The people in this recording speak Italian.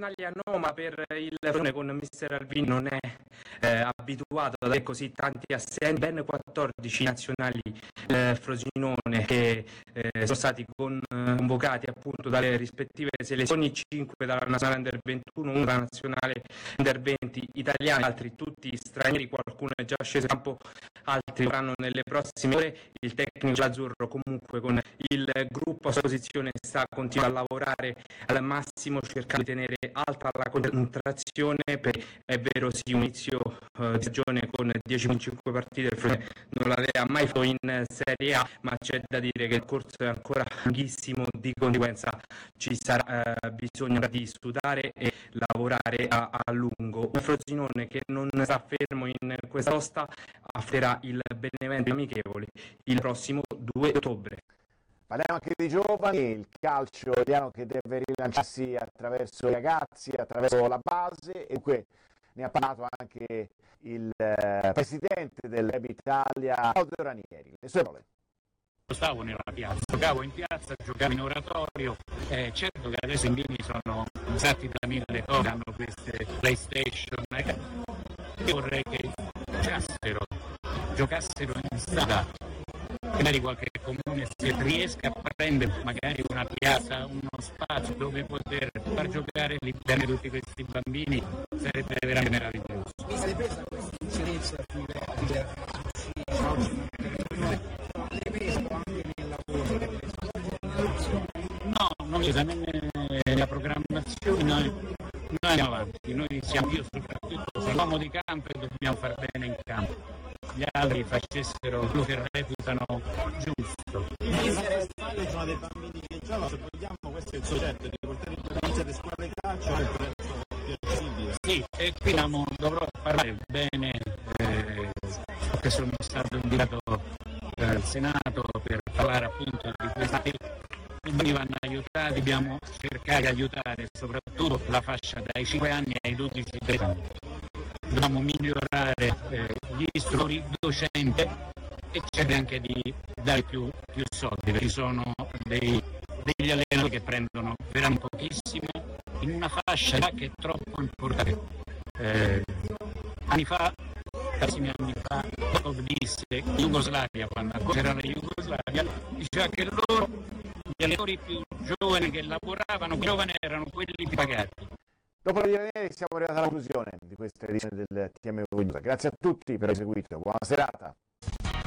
Italia no, ma per il Frosinone con mister Alvini non è abituato ad avere così tanti assenti, ben 14 nazionali Frosinone che sono stati convocati appunto dalle rispettive selezioni, 5 dalla nazionale under 21, 1 dalla nazionale under 20 italiana, altri tutti stranieri, qualcuno è già sceso in campo, altri avranno nelle prossime ore. Il tecnico azzurro comunque con il gruppo a sua posizione sta continuando a lavorare al massimo, cercando di tenere alta la concentrazione, perché è vero sì, un inizio di stagione con 10 in 5 partite il Frosinone non l'aveva mai fatto in Serie A, ma c'è da dire che il corso è ancora lunghissimo, di conseguenza ci sarà bisogno di studiare e lavorare a lungo. Un Frosinone che non sta fermo in questa sosta affronterà il Benevento amichevole il prossimo 2 ottobre. Parliamo anche di giovani, il calcio italiano che deve rilanciarsi attraverso i ragazzi, attraverso la base, e dunque ne ha parlato anche il presidente del Club Italia, Claudio Ranieri. Le sue parole. Stavo nella piazza, giocavo in piazza, giocavo in oratorio, certo che adesso i bambini sono usati da mille cose, hanno queste PlayStation, io vorrei che giocassero in strada, magari qualche comune se riesca a prendere magari una piazza, uno spazio dove poter far giocare all'interno tutti questi bambini, sarebbe veramente meraviglioso. Mi sei presa questa incidenza sui No, non c'è nella programmazione, noi andiamo avanti, noi siamo, io soprattutto sono l'uomo di campo e dobbiamo far bene in campo, gli altri facessero quello che reputano giusto. Sono dei bambini che giocano, se vogliamo questo è il soggetto di portare in potenza le squadre calcio è più accessibile. Sì, e qui dovrò parlare bene, perché sono stato invitato al Senato per parlare appunto di questi. I bambini vanno aiutati, dobbiamo cercare di aiutare soprattutto la fascia dai 5 anni ai 12 anni. Dobbiamo migliorare gli istruttori docenti e cercare anche di dare più soldi, perché ci sono degli allenatori che prendono veramente pochissimo in una fascia che è troppo importante. Tantissimi anni fa, disse Jugoslavia, quando ancora era la Jugoslavia, diceva che loro, gli allenatori più giovani che lavoravano, giovani erano quelli più pagati. Dopo la Ranieri siamo arrivati alla conclusione di questa edizione del TMV. Grazie a tutti per aver seguito, buona serata.